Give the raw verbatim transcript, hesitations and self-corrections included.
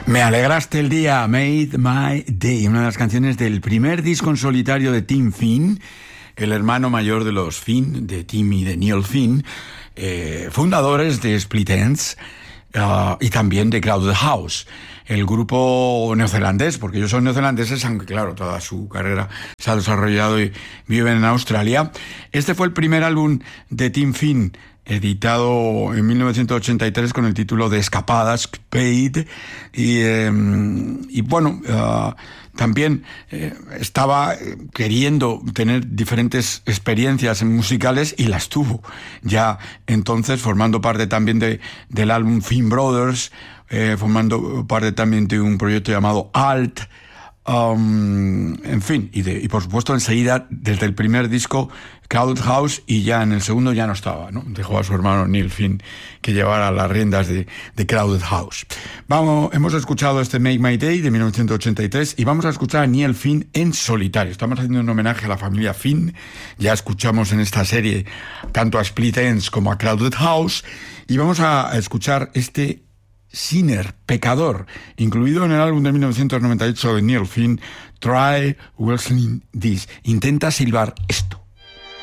Me alegraste el día, Made My Day, una de las canciones del primer disco en solitario de Tim Finn, el hermano mayor de los Finn, de Tim y de Neil Finn, eh, fundadores de Split Enz uh, y también de Crowded House, el grupo neozelandés, porque ellos son neozelandeses, aunque claro, toda su carrera se ha desarrollado y viven en Australia. Este fue el primer álbum de Tim Finn, editado en mil novecientos ochenta y tres con el título de Escapadas, Spade, y, eh, y bueno, uh, también eh, estaba queriendo tener diferentes experiencias musicales y las tuvo ya entonces, formando parte también de, del álbum Finn Brothers, eh, formando parte también de un proyecto llamado Alt, Um, en fin, y, de, y por supuesto enseguida desde el primer disco Crowded House, y ya en el segundo ya no estaba, ¿no? Dejó a su hermano Neil Finn que llevara las riendas de, de Crowded House. Vamos, hemos escuchado este Make My Day de mil novecientos ochenta y tres y vamos a escuchar a Neil Finn en solitario. Estamos haciendo un homenaje a la familia Finn. Ya escuchamos en esta serie tanto a Split Enz como a Crowded House, y vamos a escuchar este Sinner, pecador, incluido en el álbum de mil novecientos noventa y ocho de Neil Finn, Try Whistling This. Intenta silbar esto.